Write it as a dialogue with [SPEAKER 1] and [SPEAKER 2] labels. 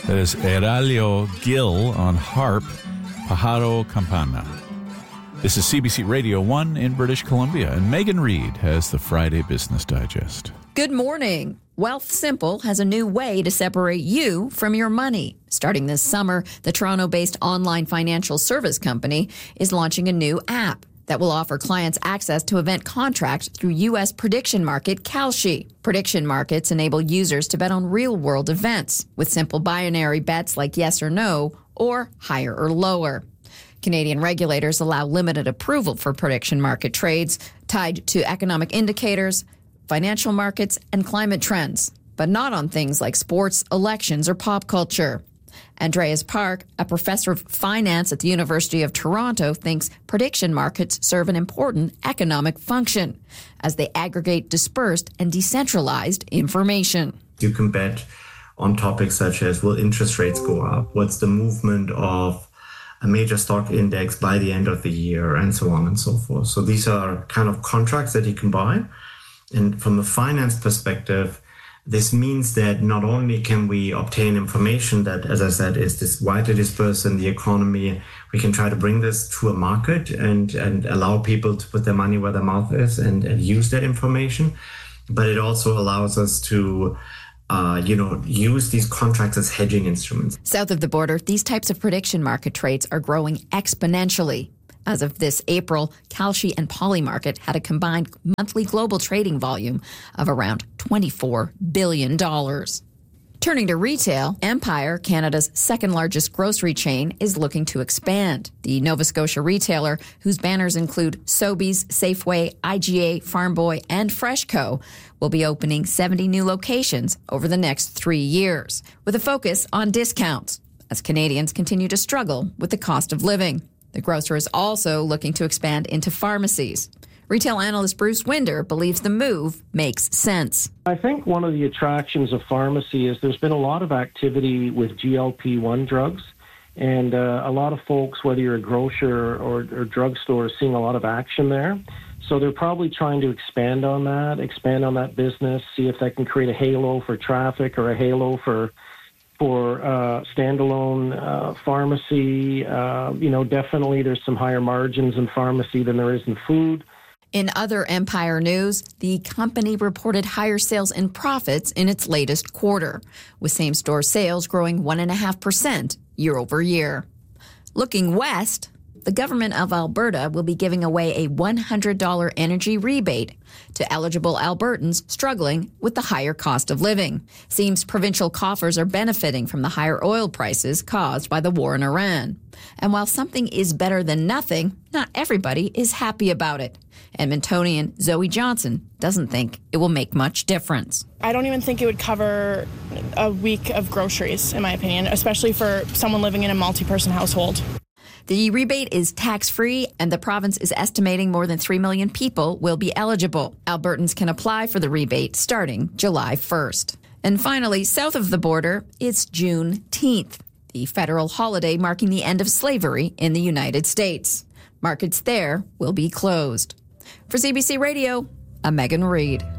[SPEAKER 1] That is Aurelio Gil on harp, Pájaro Campana. This is CBC Radio 1 in British Columbia, and Megan Reid has the Friday Business Digest.
[SPEAKER 2] Good morning. Wealthsimple has a new way to separate you from your money. Starting this summer, the Toronto-based online financial service company is launching a new app that will offer clients access to event contracts through U.S. prediction market Kalshi. Prediction markets enable users to bet on real-world events with simple binary bets like yes or no or higher or lower. Canadian regulators allow limited approval for prediction market trades tied to economic indicators, financial markets, and climate trends, but not on things like sports, elections, or pop culture. Andreas Park, a professor of finance at the University of Toronto, thinks prediction markets serve an important economic function as they aggregate dispersed and decentralized information.
[SPEAKER 3] You can bet on topics such as, will interest rates go up? What's the movement of a major stock index by the end of the year, and so on and so forth. So these are kind of contracts that you can buy. And from a finance perspective, this means that not only can we obtain information that, as I said, is this widely dispersed in the economy, we can try to bring this to a market and allow people to put their money where their mouth is and use that information. But it also allows us to use these contracts as hedging instruments.
[SPEAKER 2] South of the border, these types of prediction market trades are growing exponentially. As of this April, Kalshi and Polymarket had a combined monthly global trading volume of around $24 billion. Turning to retail, Empire, Canada's second-largest grocery chain, is looking to expand. The Nova Scotia retailer, whose banners include Sobeys, Safeway, IGA, Farm Boy, and Freshco, will be opening 70 new locations over the next 3 years, with a focus on discounts, as Canadians continue to struggle with the cost of living. The grocer is also looking to expand into pharmacies. Retail analyst Bruce Winder believes the move makes sense.
[SPEAKER 4] I think one of the attractions of pharmacy is there's been a lot of activity with GLP-1 drugs, and a lot of folks, whether you're a grocer or drugstore, are seeing a lot of action there. So they're probably trying to expand on that business, see if that can create a halo for traffic or a halo for standalone pharmacy. Definitely there's some higher margins in pharmacy than there is in food.
[SPEAKER 2] In other Empire news, the company reported higher sales and profits in its latest quarter, with same-store sales growing 1.5% year over year. Looking west, the government of Alberta will be giving away a $100 energy rebate to eligible Albertans struggling with the higher cost of living. Seems provincial coffers are benefiting from the higher oil prices caused by the war in Iran. And while something is better than nothing, not everybody is happy about it. Edmontonian Zoe Johnson doesn't think it will make much difference.
[SPEAKER 5] I don't even think it would cover a week of groceries, in my opinion, especially for someone living in a multi-person household.
[SPEAKER 2] The rebate is tax-free, and the province is estimating more than 3 million people will be eligible. Albertans can apply for the rebate starting July 1st. And finally, south of the border, it's Juneteenth, the federal holiday marking the end of slavery in the United States. Markets there will be closed. For CBC Radio, I'm Megan Reid.